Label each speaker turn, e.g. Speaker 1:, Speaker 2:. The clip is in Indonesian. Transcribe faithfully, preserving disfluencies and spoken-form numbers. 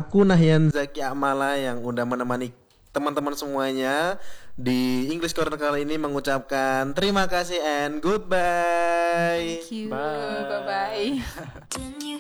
Speaker 1: aku Nahyan Zaki Amala yang udah menemani teman-teman semuanya di English Corner kali ini mengucapkan terima kasih and goodbye.
Speaker 2: Thank you.
Speaker 3: Bye.
Speaker 2: Bye bye.